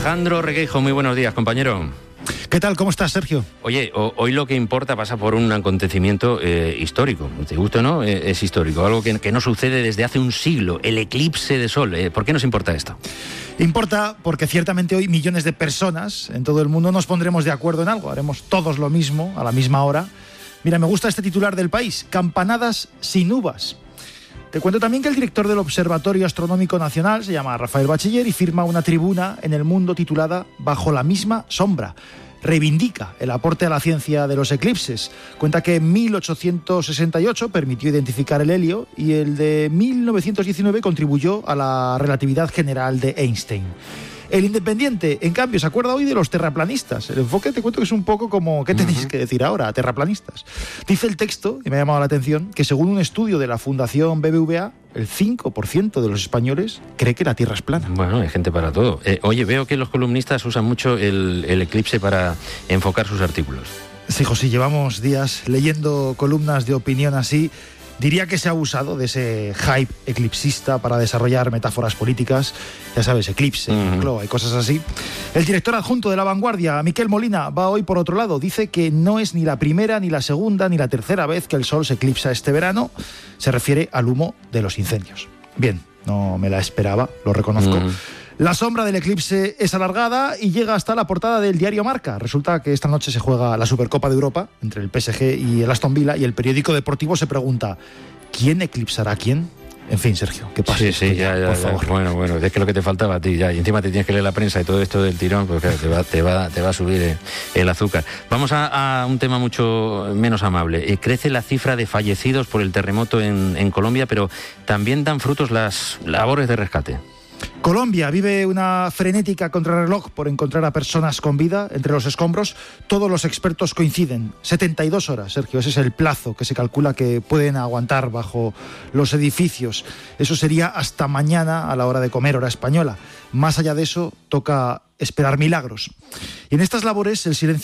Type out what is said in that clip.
Alejandro Requeijo, muy buenos días, compañero. ¿Qué tal? ¿Cómo estás, Sergio? Oye, hoy lo que importa pasa por un acontecimiento histórico. ¿Te gusta o no? Es histórico, algo que no sucede desde hace un siglo, el eclipse de sol. ¿Por qué nos importa esto? Importa porque ciertamente hoy millones de personas en todo el mundo nos pondremos de acuerdo en algo. Haremos todos lo mismo, a la misma hora. Mira, me gusta este titular del País: campanadas sin uvas. Te cuento también que el director del Observatorio Astronómico Nacional se llama Rafael Bachiller y firma una tribuna en El Mundo titulada Bajo la misma sombra. Reivindica el aporte a la ciencia de los eclipses. Cuenta que en 1868 permitió identificar el helio y el de 1919 contribuyó a la relatividad general de Einstein. El Independiente, en cambio, se acuerda hoy de los terraplanistas. El enfoque, te cuento que es un poco como ¿qué tenéis que decir ahora, terraplanistas? Dice el texto, y me ha llamado la atención, que según un estudio de la Fundación BBVA, el 5% de los españoles cree que la Tierra es plana. Bueno, hay gente para todo. Oye, veo que los columnistas usan mucho el eclipse para enfocar sus artículos. Sí, José, llevamos días leyendo columnas de opinión así. Diría que se ha abusado de ese hype eclipsista para desarrollar metáforas políticas. Ya sabes, eclipse, ciclo, hay cosas así. El director adjunto de La Vanguardia, Miquel Molina, va hoy por otro lado. Dice que no es ni la primera, ni la segunda, ni la tercera vez que el sol se eclipsa este verano. Se refiere al humo de los incendios. Bien, no me la esperaba, lo reconozco. La sombra del eclipse es alargada y llega hasta la portada del diario Marca. Resulta que esta noche se juega la Supercopa de Europa entre el PSG y el Aston Villa y el periódico deportivo se pregunta ¿quién eclipsará a quién? En fin, Sergio, ¿qué pasa? Sí, ya, por favor. Bueno, es que lo que te faltaba a ti ya. Y encima te tienes que leer la prensa y todo esto del tirón, pues claro, te va a subir el azúcar. Vamos a un tema mucho menos amable. Crece la cifra de fallecidos por el terremoto en Colombia, pero también dan frutos las labores de rescate. Colombia vive una frenética contrarreloj por encontrar a personas con vida entre los escombros. Todos los expertos coinciden. 72 horas, Sergio, ese es el plazo que se calcula que pueden aguantar bajo los edificios. Eso sería hasta mañana a la hora de comer, hora española. Más allá de eso, toca esperar milagros. Y en estas labores el silencio